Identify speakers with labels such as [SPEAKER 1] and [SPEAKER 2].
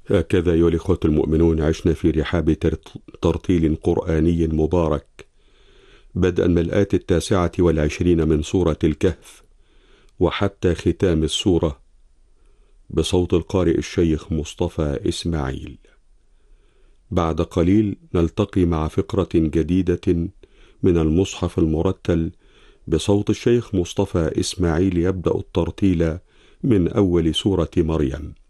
[SPEAKER 1] هكذا أيها الإخوة المؤمنون عشنا في رحاب ترتيل قرآني مبارك، بدءا من الآية 29 من سورة الكهف وحتى ختام السورة، بصوت القارئ الشيخ مصطفى إسماعيل. بعد قليل نلتقي مع فقرة جديدة من المصحف المرتل بصوت الشيخ مصطفى إسماعيل، يبدأ الترتيل من أول سورة مريم.